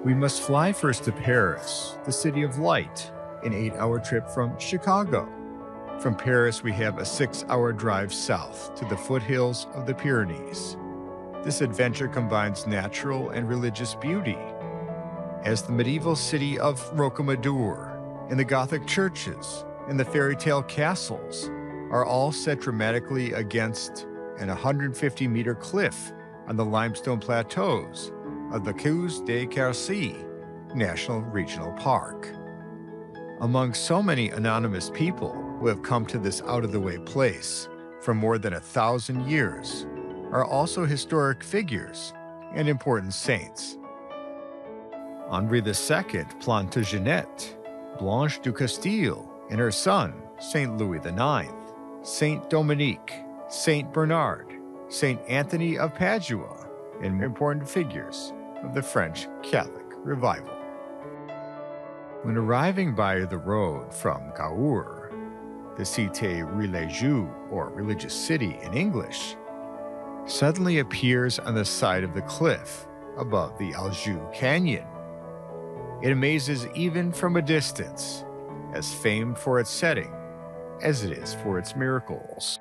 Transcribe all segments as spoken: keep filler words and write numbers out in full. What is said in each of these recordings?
We must fly first to Paris, the city of light, an eight-hour trip from Chicago. From Paris, we have a six-hour drive south to the foothills of the Pyrenees. This adventure combines natural and religious beauty, as the medieval city of Rocamadour and the Gothic churches and the fairy tale castles are all set dramatically against an one hundred fifty meter cliff on the limestone plateaus of the Causse de Quercy National Regional Park. Among so many anonymous people who have come to this out-of-the-way place for more than a thousand years are also historic figures and important saints. Henri the Second Plantagenet, Blanche du Castil and her son, Saint Louis the Ninth, Saint Dominique, Saint Bernard, Saint Anthony of Padua, and important figures of the French Catholic Revival. When arriving by the road from Cahors, the Cité religieuse, or religious city in English, suddenly appears on the side of the cliff above the Aljou Canyon. It amazes even from a distance, as famed for its setting as it is for its miracles.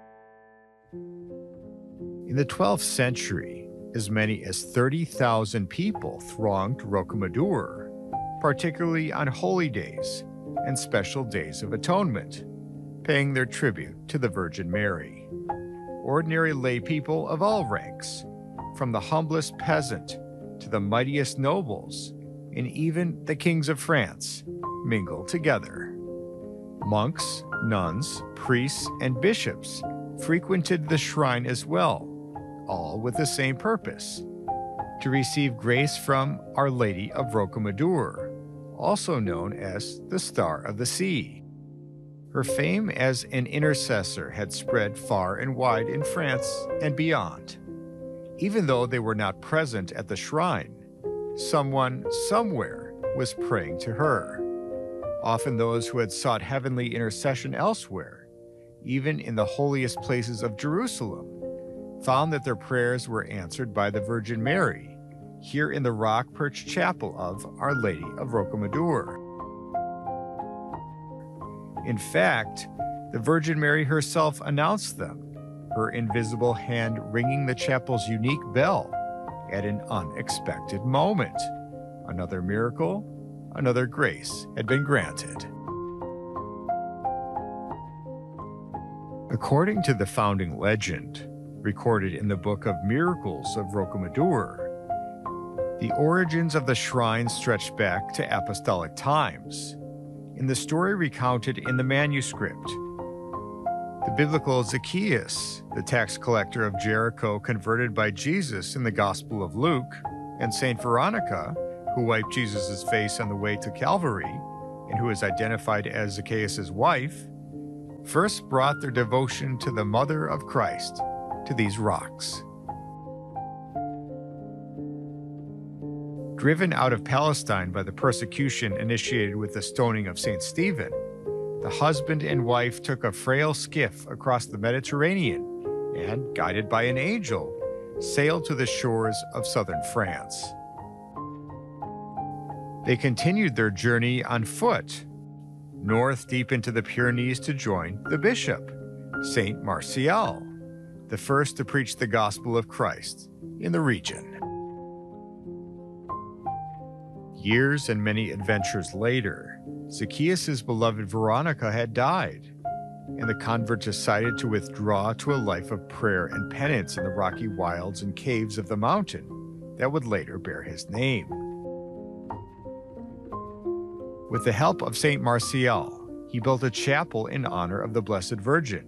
In the twelfth century, as many as thirty thousand people thronged Rocamadour, particularly on holy days and special days of atonement, paying their tribute to the Virgin Mary. Ordinary lay people of all ranks, from the humblest peasant to the mightiest nobles, and even the kings of France, mingled together. Monks, nuns, priests, and bishops frequented the shrine as well, all with the same purpose: to receive grace from Our Lady of Rocamadour, also known as the Star of the Sea. Her fame as an intercessor had spread far and wide in France and beyond. Even though they were not present at the shrine, someone somewhere was praying to her. Often those who had sought heavenly intercession elsewhere, even in the holiest places of Jerusalem, found that their prayers were answered by the Virgin Mary, here in the rock-perched chapel of Our Lady of Rocamadour. In fact, the Virgin Mary herself announced them, her invisible hand ringing the chapel's unique bell at an unexpected moment. Another miracle, another grace had been granted. According to the founding legend, recorded in the Book of Miracles of Rocamadour, the origins of the shrine stretch back to apostolic times. In the story recounted in the manuscript, the biblical Zacchaeus, the tax collector of Jericho converted by Jesus in the Gospel of Luke, and Saint Veronica, who wiped Jesus' face on the way to Calvary, and who is identified as Zacchaeus' wife, first brought their devotion to the Mother of Christ to these rocks. Driven out of Palestine by the persecution initiated with the stoning of Saint Stephen, the husband and wife took a frail skiff across the Mediterranean and, guided by an angel, sailed to the shores of southern France. They continued their journey on foot, north deep into the Pyrenees to join the bishop, Saint Martial, the first to preach the gospel of Christ in the region. Years and many adventures later, Zacchaeus' beloved Veronica had died, and the convert decided to withdraw to a life of prayer and penance in the rocky wilds and caves of the mountain that would later bear his name. With the help of Saint Martial, he built a chapel in honor of the Blessed Virgin.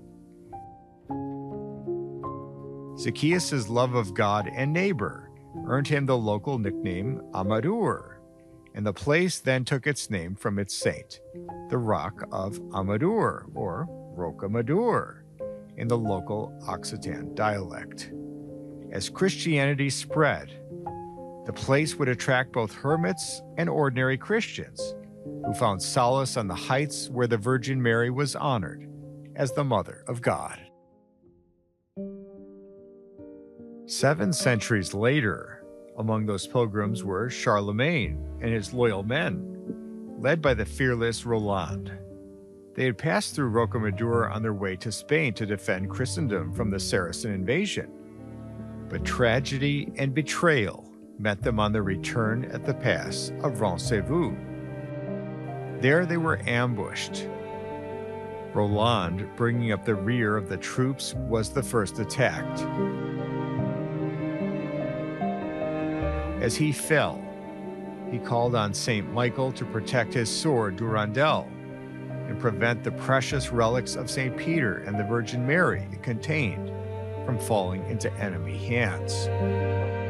Zacchaeus' love of God and neighbor earned him the local nickname Amadour, and the place then took its name from its saint, the Rock of Amadour, or Rocamadour, in the local Occitan dialect. As Christianity spread, the place would attract both hermits and ordinary Christians, who found solace on the heights where the Virgin Mary was honored as the Mother of God. Seven centuries later, Among those pilgrims were Charlemagne and his loyal men, led by the fearless Roland. They had passed through Rocamadour on their way to Spain to defend Christendom from the Saracen invasion. But tragedy and betrayal met them on their return at the pass of Roncesvalles. There they were ambushed. Roland, bringing up the rear of the troops, was the first attacked. As he fell, he called on Saint Michael to protect his sword Durandal and prevent the precious relics of Saint Peter and the Virgin Mary it contained from falling into enemy hands.